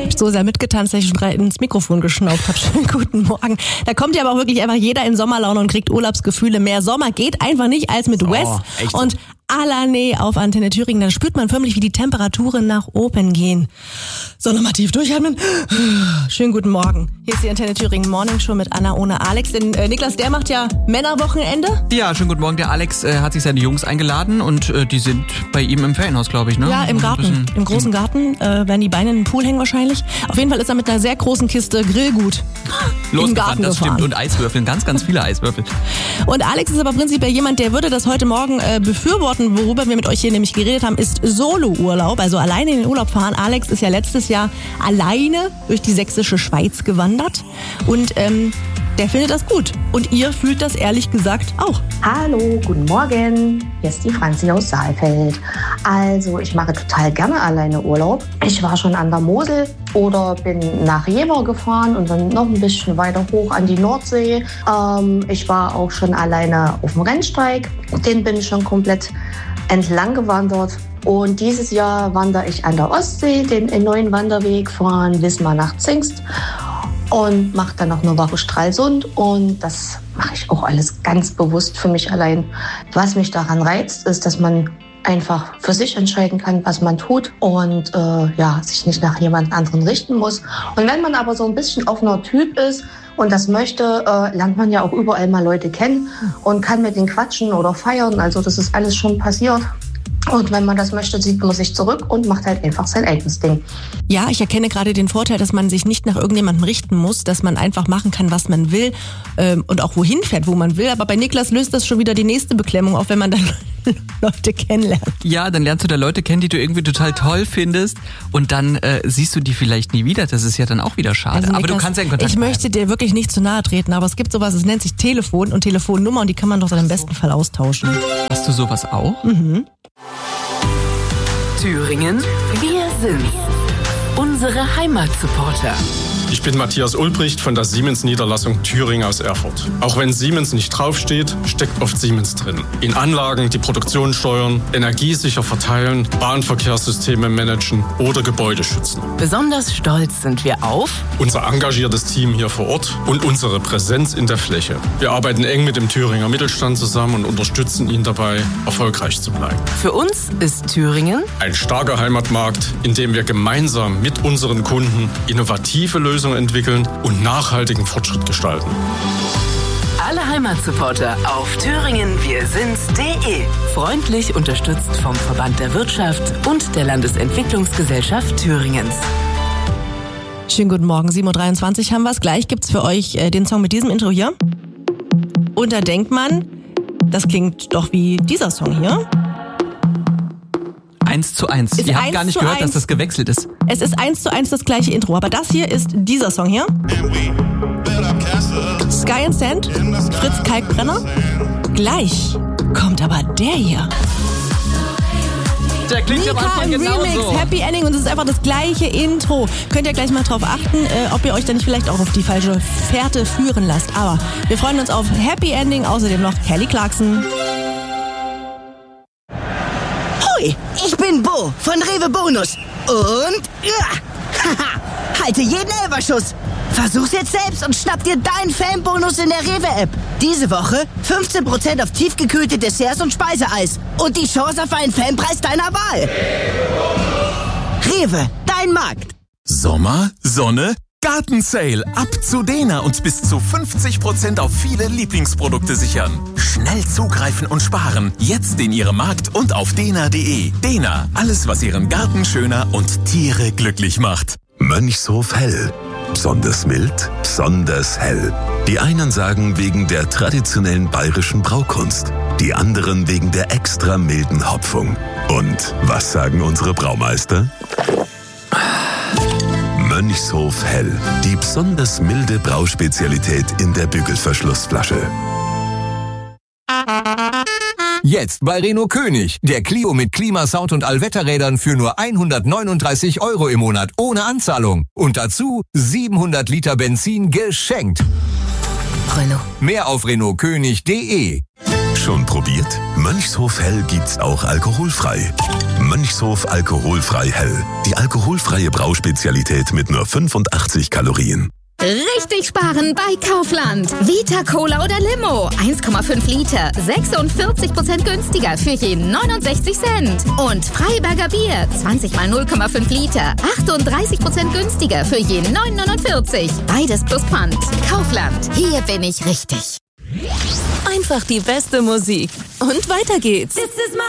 So sehr mitgetanzt, dass ich schon ins Mikrofon geschnauft habe. Schönen guten Morgen. Da kommt ja aber auch wirklich einfach jeder in Sommerlaune und kriegt Urlaubsgefühle. Mehr Sommer geht einfach nicht als mit Wes und Alané auf Antenne Thüringen. Dann spürt man förmlich, wie die Temperaturen nach oben gehen. So, nochmal tief durchatmen. Schönen guten Morgen. Hier ist die Antenne Thüringen Morning Show mit Anna ohne Alex. Denn Niklas, der macht ja Männerwochenende. Ja, schönen guten Morgen. Der Alex hat sich seine Jungs eingeladen und die sind bei ihm im Ferienhaus, glaube ich, ne? Ja, im Garten. Im großen Garten werden die Beine in den Pool hängen wahrscheinlich. Auf jeden Fall ist er mit einer sehr großen Kiste Grillgut im Garten das gefahren. stimmt. Und Eiswürfeln, ganz, ganz viele Eiswürfel. Und Alex ist aber prinzipiell jemand, der würde das heute Morgen befürworten. Worüber wir mit euch hier nämlich geredet haben, ist Solo-Urlaub, also alleine in den Urlaub fahren. Alex ist ja letztes Jahr alleine durch die sächsische Schweiz gewandert und der findet das gut. Und ihr fühlt das ehrlich gesagt auch. Hallo, guten Morgen. Hier ist die Franzi aus Saalfeld. Also, ich mache total gerne alleine Urlaub. Ich war schon an der Mosel oder bin nach Jever gefahren und dann noch ein bisschen weiter hoch an die Nordsee. Ich war auch schon alleine auf dem Rennsteig. Den bin ich schon komplett entlang gewandert. Und dieses Jahr wandere ich an der Ostsee den neuen Wanderweg von Wismar nach Zingst. Und mache dann noch eine Woche Stralsund und das mache ich auch alles ganz bewusst für mich allein. Was mich daran reizt, ist, dass man einfach für sich entscheiden kann, was man tut und sich nicht nach jemand anderen richten muss. Und wenn man aber so ein bisschen offener Typ ist und das möchte, lernt man ja auch überall mal Leute kennen und kann mit denen quatschen oder feiern. Also das ist alles schon passiert. Und wenn man das möchte, zieht man sich zurück und macht halt einfach sein eigenes Ding. Ja, ich erkenne gerade den Vorteil, dass man sich nicht nach irgendjemandem richten muss, dass man einfach machen kann, was man will und auch wohin fährt, wo man will. Aber bei Niklas löst das schon wieder die nächste Beklemmung auf, wenn man dann Leute kennenlernt. Ja, dann lernst du da Leute kennen, die du irgendwie total toll findest und dann siehst du die vielleicht nie wieder. Das ist ja dann auch wieder schade. Also aber Niklas, du kannst ja in Kontakt ich möchte dir wirklich nicht zu nahe treten, aber es gibt sowas, es nennt sich Telefon und Telefonnummer und die kann man doch dann im besten Fall austauschen. Hast du sowas auch? Mhm. Thüringen, wir sind's. Unsere Heimatsupporter. Ich bin Matthias Ulbricht von der Siemens-Niederlassung Thüringen aus Erfurt. Auch wenn Siemens nicht draufsteht, steckt oft Siemens drin. In Anlagen, die Produktion steuern, energiesicher verteilen, Bahnverkehrssysteme managen oder Gebäude schützen. Besonders stolz sind wir auf unser engagiertes Team hier vor Ort und unsere Präsenz in der Fläche. Wir arbeiten eng mit dem Thüringer Mittelstand zusammen und unterstützen ihn dabei, erfolgreich zu bleiben. Für uns ist Thüringen ein starker Heimatmarkt, in dem wir gemeinsam mit unseren Kunden innovative Lösungen entwickeln und nachhaltigen Fortschritt gestalten. Alle Heimatsupporter auf thüringenwirsinds.de. Freundlich unterstützt vom Verband der Wirtschaft und der Landesentwicklungsgesellschaft Thüringens. Schönen guten Morgen, 7.23 Uhr haben wir es. Gleich gibt's für euch den Song mit diesem Intro hier. Und da denkt man, das klingt doch wie dieser Song hier. 1:1. Ihr habt gar nicht gehört, dass das gewechselt ist. Es ist 1:1 das gleiche Intro, aber das hier ist dieser Song hier. Sky and Sand, Fritz Kalkbrenner. Gleich kommt aber der hier. Der klingt am Anfang genauso. Remix, Happy Ending und es ist einfach das gleiche Intro. Könnt ihr gleich mal drauf achten, ob ihr euch dann nicht vielleicht auch auf die falsche Fährte führen lasst. Aber wir freuen uns auf Happy Ending, außerdem noch Kelly Clarkson. Ich bin Bo von Rewe Bonus und halte jeden Elferschuss. Versuch's jetzt selbst und schnapp dir deinen Fanbonus in der Rewe-App. Diese Woche 15% auf tiefgekühlte Desserts und Speiseeis und die Chance auf einen Fanpreis deiner Wahl. Rewe, dein Markt. Sommer, Sonne, Gartensale. Ab zu Dena und bis zu 50% auf viele Lieblingsprodukte sichern. Schnell zugreifen und sparen. Jetzt in Ihrem Markt und auf dena.de. Dena, alles was Ihren Garten schöner und Tiere glücklich macht. Mönchshof Hell. Besonders mild, besonders hell. Die einen sagen wegen der traditionellen bayerischen Braukunst. Die anderen wegen der extra milden Hopfung. Und was sagen unsere Braumeister? Mönchshof Hell. Die besonders milde Brauspezialität in der Bügelverschlussflasche. Jetzt bei Renault König. Der Clio mit Klimasound und Allwetterrädern für nur 139 € im Monat ohne Anzahlung. Und dazu 700 Liter Benzin geschenkt. Renault. Mehr auf renaultkönig.de. Schon probiert? Mönchshof Hell gibt's auch alkoholfrei. Mönchshof alkoholfrei Hell. Die alkoholfreie Brauspezialität mit nur 85 Kalorien. Richtig sparen bei Kaufland. Vita Cola oder Limo. 1,5 Liter. 46% günstiger für je 69 Cent. Und Freiberger Bier. 20 mal 0,5 Liter. 38% günstiger für je 9,49. Beides plus Pfand. Kaufland. Hier bin ich richtig. Einfach die beste Musik. Und weiter geht's.